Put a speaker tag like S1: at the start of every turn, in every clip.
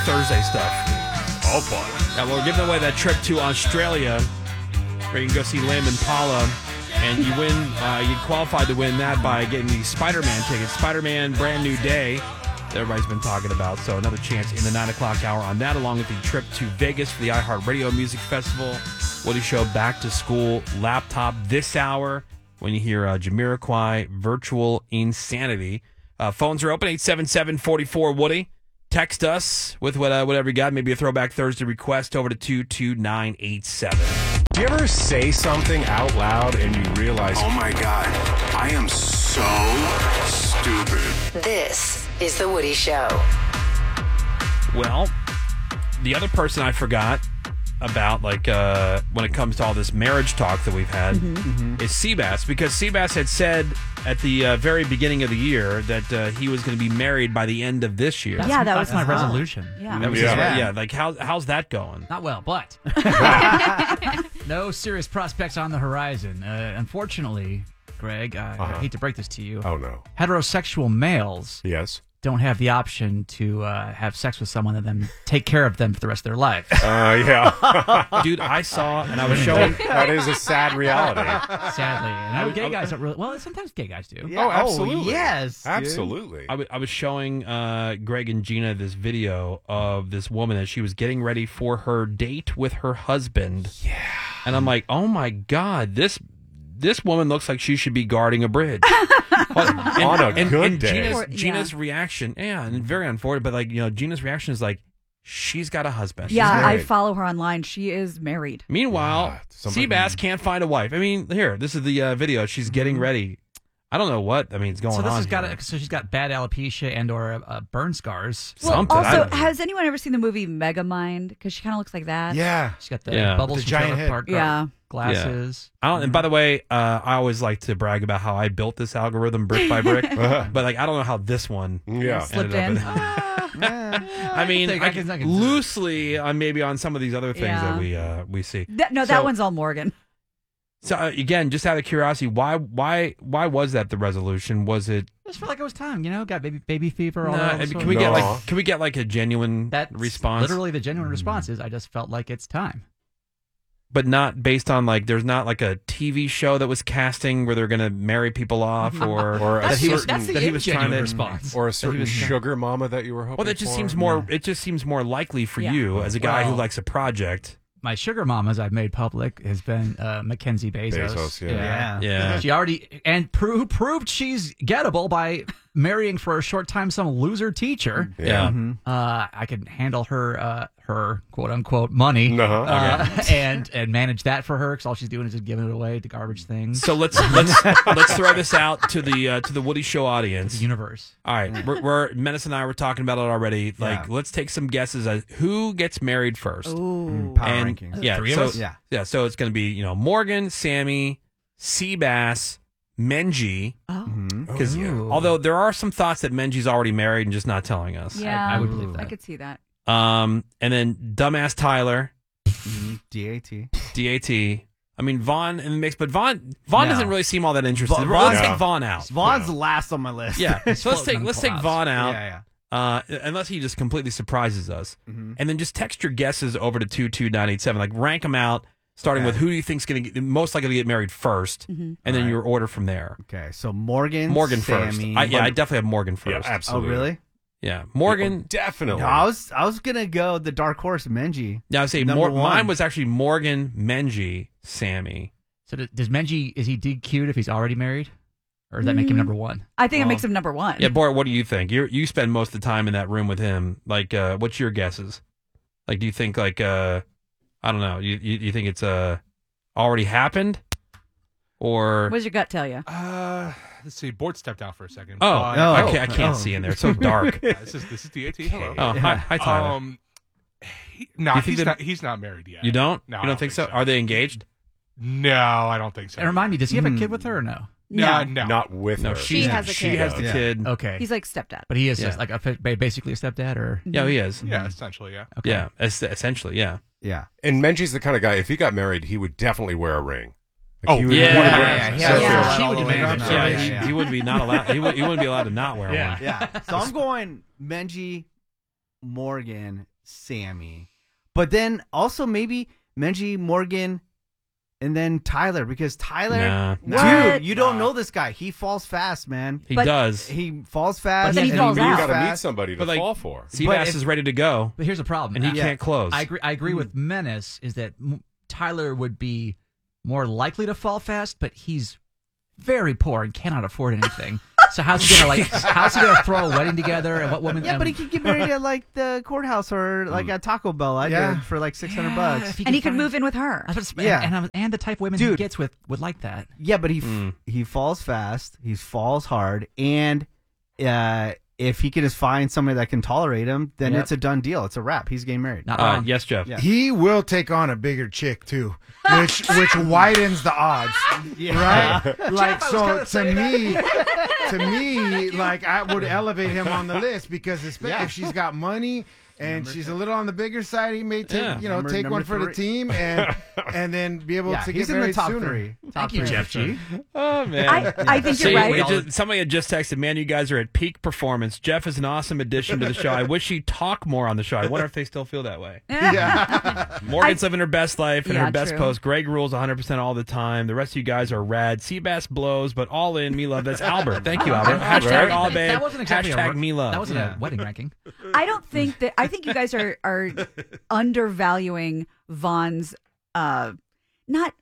S1: Thursday stuff.
S2: All fun.
S1: Yeah, we're giving away that trip to Australia where you can go see Lame Impala, and you win. You qualified to win that by getting the Spider-Man tickets. Spider-Man Brand New Day that everybody's been talking about. So another chance in the 9 o'clock hour on that, along with the trip to Vegas for the iHeartRadio Music Festival. Woody Show Back to School laptop this hour when you hear Jamiroquai Virtual Insanity. Phones are open, 877-44-WOODY. Text us with whatever you got. Maybe a Throwback Thursday request over to 22987.
S2: Do you ever say something out loud and you realize, oh my God, I am so stupid?
S3: This is The Woody Show.
S1: Well, the other person I forgot about, like, when it comes to all this marriage talk that we've had, is Seabass, because Seabass had said at the very beginning of the year that he was going to be married by the end of this year.
S4: That was
S5: my resolution.
S4: Yeah.
S1: That was his, like, how's that going?
S5: Not well, but no serious prospects on the horizon. Unfortunately, Greg, I hate to break this to you.
S2: Oh, no.
S5: Heterosexual males
S2: Yes.
S5: don't have the option to have sex with someone and then take care of them for the rest of their life.
S2: Yeah.
S1: Dude, I saw, and I was showing...
S2: That is a sad reality.
S5: Sadly. And I know gay guys don't really... Well, sometimes gay guys do.
S2: Oh, absolutely.
S4: yes. Dude.
S2: Absolutely.
S1: I was showing Greg and Gina this video of this woman as she was getting ready for her date with her husband. Yeah. And I'm like, oh my God, this woman looks like she should be guarding a bridge.
S2: On a good day.
S1: Gina's reaction, and very unfortunate, but, like, Gina's reaction is like, she's got a husband.
S4: Yeah,
S2: She's
S4: I
S2: married.
S4: follow her online. She is married.
S1: Meanwhile, Seabass can't find a wife. I mean, here, this is the video. She's getting ready. I don't know what is going
S5: So this
S1: on.
S5: has got so she's got bad alopecia and or burn scars.
S4: Well,
S1: Something.
S4: also, has anyone ever seen the movie Megamind? Because she kind of looks like that.
S2: Yeah.
S5: She's got the
S1: Yeah.
S5: bubbles,
S2: The
S5: from
S2: giant
S5: Trailer
S2: head.
S5: Park
S4: Yeah.
S5: glasses.
S1: And by the way, I always like to brag about how I built this algorithm brick by brick, but, like, I don't know how this one
S2: Yeah.
S4: Slipped
S1: ended
S4: in.
S1: I mean,
S5: I can
S1: loosely on maybe on some of these other things
S4: Yeah.
S1: that we see.
S4: That
S1: So-
S4: one's all Morgan.
S1: So again, just out of curiosity, why was that the resolution? Was it?
S5: Just felt like it was time, got baby fever. All
S1: Nah,
S5: that
S1: I mean,
S5: sort of-
S1: can we get like a genuine
S5: That's
S1: response?
S5: Literally, the genuine response is, I just felt like it's time.
S1: But not based on, like, there's not like a TV show that was casting where they're going to marry people off, or
S2: Or
S1: that
S2: a
S1: he was
S2: certain,
S5: That's the
S1: that he was trying
S5: ingenuine
S1: to
S5: response.
S2: or a certain sugar mama that you were hoping
S1: Well, that just
S2: for.
S1: seems more. It just seems more likely for
S4: Yeah.
S1: you as a guy who
S5: Well-
S1: likes a project.
S5: My sugar mamas I've made public has been Mackenzie Bezos.
S2: Bezos, yeah.
S1: Yeah.
S5: She already proved she's gettable by marrying for a short time some loser teacher.
S1: Yeah.
S5: I can handle her quote unquote money and manage that for her because all she's doing is just giving it away to garbage things.
S1: So let's throw this out to the Woody Show audience.
S5: The universe.
S1: All right, we're Menace and I were talking about it already. Like, let's take some guesses as who gets married first.
S4: Ooh.
S6: Power
S1: And
S6: rankings.
S1: yeah,
S5: Three of
S1: so
S5: us?
S1: yeah, so it's going to be Morgan, Sammy, Seabass, Menji.
S4: Oh.
S1: Because although there are some thoughts that Menji's already married and just not telling us.
S4: Yeah.
S5: I would believe that.
S4: I could see that.
S1: And then dumbass Tyler,
S6: DAT.
S1: DAT. I mean, Vaughn in the mix, but Vaughn
S6: No.
S1: doesn't really seem all that interested.
S6: Vaughn's-
S1: Let's take Vaughn out.
S6: Vaughn's last on my list.
S1: Yeah, so let's
S5: floating on
S1: take
S5: clouds.
S1: Vaughn out.
S6: Yeah.
S1: Unless he just completely surprises us, and then just text your guesses over to 22987. Like, rank them out, starting with who do you think's going to get most likely to get married first, and then your order from there.
S6: Okay, so Morgan
S1: first.
S6: Sammy.
S1: I definitely have Morgan first.
S2: Yeah,
S6: Oh,
S2: absolutely.
S6: really?
S1: Yeah, Morgan.
S2: Definitely.
S6: No, I was gonna go the dark horse Menji.
S1: Yeah, I would say
S6: Number one.
S1: mine was actually Morgan, Menji, Sammy.
S5: So does Menji, is he DQ'd if he's already married? Or does that make him number one?
S4: I think it makes him number one.
S1: Yeah, Bart, what do you think? You spend most of the time in that room with him. Like, what's your guesses? Like, do you think, like, I don't know, you think it's already happened? Or...
S4: What does your gut tell you?
S7: Let's see. Bort stepped out for a second.
S1: I can't see in there. It's so dark.
S7: This is DAT. Hello.
S1: Oh, hi Tyler.
S7: He's not married yet.
S1: You don't?
S7: No,
S1: you don't think so? Are they engaged?
S7: No, I don't think so.
S5: And remind me, does he have a kid with her or no?
S7: No.
S2: Not with her.
S4: She has a
S1: She
S4: kid.
S1: has the
S6: Yeah.
S1: kid.
S5: Okay.
S4: He's like stepdad.
S5: But he is
S1: Yeah.
S5: just like basically a stepdad or?
S1: Yeah, he is.
S7: Yeah, essentially, yeah.
S5: Okay.
S1: Yeah, essentially, yeah.
S6: Yeah.
S2: And Menji's the kind of guy, if he got married, he would definitely wear a ring.
S7: Oh,
S2: he would,
S1: yeah.
S2: he would wear-
S6: Yeah,
S5: Yeah,
S4: Yeah.
S5: she would demand it.
S1: Yeah, he wouldn't be not allowed. He wouldn't be allowed to not wear
S5: Yeah.
S1: one.
S6: Yeah. So I'm going Menji, Morgan, Sammy. But then also maybe Menji, Morgan, and then Tyler, because Tyler, dude, you don't know this guy. He falls fast, man.
S1: He does.
S6: He falls fast.
S4: But then he falls
S6: moves
S4: out.
S2: You got to meet
S6: fast.
S2: somebody to
S1: But, like,
S2: fall for.
S1: Seabass is ready to go,
S5: But here's the problem.
S1: and he can't close.
S5: I agree with Menace is that Tyler would be more likely to fall fast, but he's very poor and cannot afford anything. So how's he gonna throw a wedding together? And what woman?
S6: Yeah, but he could get married at like the courthouse or like at Taco Bell. I did for like $600.
S4: And he could move in with her.
S5: And the type of women he
S6: Dude.
S5: gets with would like that.
S6: Yeah, but he falls fast. He falls hard, and if he can just find somebody that can tolerate him, then it's a done deal. It's a wrap. He's getting married.
S5: Not wrong.
S1: Yes, Jeff.
S6: Yeah.
S8: He will take on a bigger chick too, which widens the odds, right? Like so, to me, like I would elevate him on the list because if she's got money and she's a little on the bigger side, he may take take one for the team and then be able to
S6: he's
S8: get
S6: in
S8: married
S6: the top
S8: sooner.
S6: 3.
S5: Thank you, Jeff G.
S1: Oh man,
S4: I think you're right.
S1: Somebody had just texted, "Man, you guys are at peak performance. Jeff is an awesome addition to the show. I wish he'd talk more on the show. I wonder if they still feel that way." Morgan's living her best life and her best
S4: true.
S1: post. Greg rules 100% all the time. The rest of you guys are rad. Seabass blows, but all in. Me love. That's Albert. Thank you, Albert. Hashtag all babe.
S5: That wasn't exactly
S1: Hashtag me love.
S5: That wasn't a wedding ranking.
S4: I don't think that. I think you guys are undervaluing Vaughn's. Not.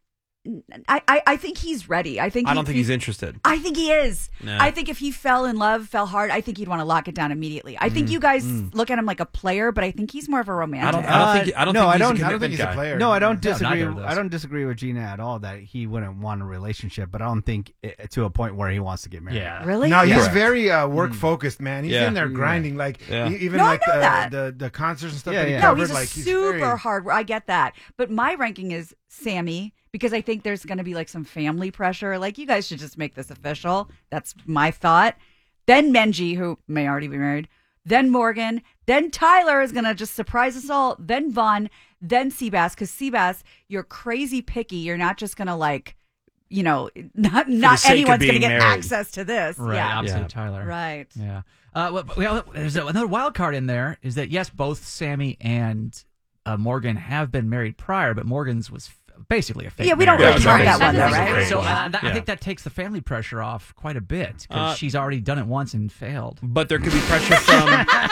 S4: I think he's ready. I
S1: don't think he's interested.
S4: I think he is.
S1: No.
S4: I think if he fell hard, I think he'd want to lock it down immediately. I think you guys look at him like a player, but I think he's more of a romantic.
S1: I don't think he's a
S8: player.
S6: No, I don't disagree.
S5: neither of those.
S6: I don't disagree with Gina at all that he wouldn't want a relationship, but I don't think to a point where he wants to get married.
S5: Yeah.
S4: Really?
S8: No, he's
S1: Correct.
S8: very work focused, man. He's
S1: Yeah.
S8: in there grinding, like even
S4: No, I
S8: like
S4: know that.
S8: the concerts and stuff
S6: Yeah,
S8: that he
S6: yeah.
S4: No,
S8: covered.
S4: he's a
S8: like he's
S4: super
S8: very,
S4: hard. I get that, but my ranking is Sammy because I think there's going to be like some family pressure. Like you guys should just make this official. That's my thought. Then Menji, who may already be married. Then Morgan. Then Tyler is going to just surprise us all. Then Vaughn. Then Seabass. Because Seabass, you're crazy picky. You're not just going to like, not
S1: sake of
S4: anyone's going to
S1: being
S4: get
S1: married.
S4: access to this.
S5: Right,
S4: Yeah.
S5: opposite
S1: Yeah.
S5: of Tyler.
S4: Right.
S5: Yeah. There's another wild card in there is that yes, both Sammy and Morgan have been married prior, but Morgan's was basically a fake.
S4: Yeah, we don't
S5: marriage.
S4: really count that one, though, right?
S5: So
S1: Yeah.
S5: I think that takes the family pressure off quite a bit because she's already done it once and failed.
S1: But there could be pressure from.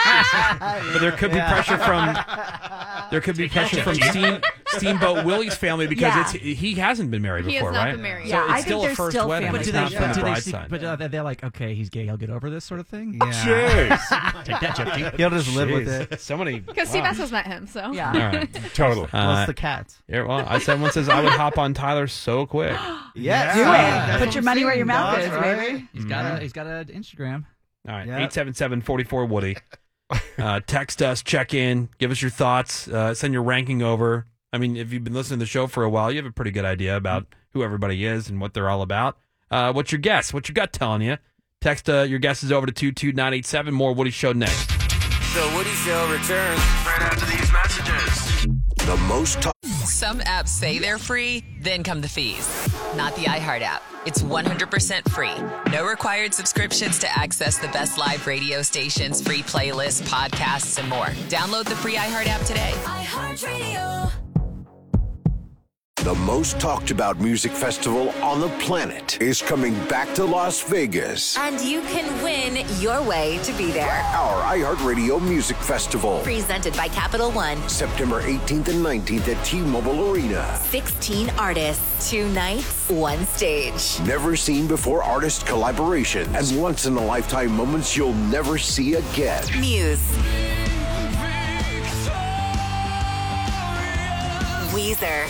S1: But there could be pressure from. There could be pressure from Steamboat Willie's family because he hasn't been married
S9: He has
S1: before,
S9: not
S1: right?
S9: been married.
S1: So
S4: Yeah, I
S1: it's
S4: think
S1: still a
S4: there's
S1: first
S4: still
S1: wedding.
S4: family
S1: It's
S4: pressure.
S1: not from the bride
S5: see?
S1: side.
S5: But they're like, okay, he's gay. He'll get over this sort of thing.
S6: Yeah.
S5: Take that, Jeff G.
S6: He'll just live with
S1: Jeez.
S6: it.
S1: So many.
S9: Because
S1: wow.
S9: Seabass has met him, so.
S4: Yeah.
S1: All right.
S2: Totally.
S6: Plus the cats.
S1: Yeah, well, someone says I would hop on Tyler so quick.
S6: Yes.
S4: Do
S6: That's
S4: it. Put
S6: what
S4: your
S6: I'm
S4: money where
S6: saying,
S4: your mouth
S6: dog,
S4: is,
S6: right?
S4: baby.
S5: He's got an Instagram.
S1: All right,
S6: Yeah.
S1: 877-44-WOODY. Text us, check in, give us your thoughts, send your ranking over. I mean, if you've been listening to the show for a while, you have a pretty good idea about who everybody is and what they're all about. What's your guess? What's your gut telling you? Text your guesses over to 22987. More Woody Show next.
S10: The Woody Show returns right after these messages. The most
S3: Some apps say they're free, then come the fees. Not the iHeart app. It's 100% free. No required subscriptions to access the best live radio stations, free playlists, podcasts, and more. Download the free iHeart app today.
S10: iHeartRadio. The most talked about music festival on the planet is coming back to Las Vegas.
S3: And you can win your way to be there.
S10: Our iHeartRadio Music Festival.
S3: Presented by Capital One.
S10: September 18th and 19th at T-Mobile Arena.
S3: 16 artists, 2 nights, 1 stage.
S10: Never seen before artist collaborations and once-in-a-lifetime moments you'll never see again.
S3: Muse. Weezer.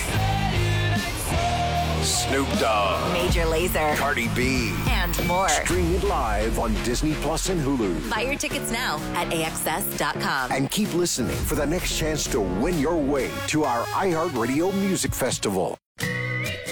S10: Snoop Dogg.
S3: Major Lazer.
S10: Cardi B.
S3: And more.
S10: Stream it live on Disney Plus and Hulu.
S3: Buy your tickets now at AXS.com.
S10: And keep listening for the next chance to win your way to our iHeartRadio Music Festival.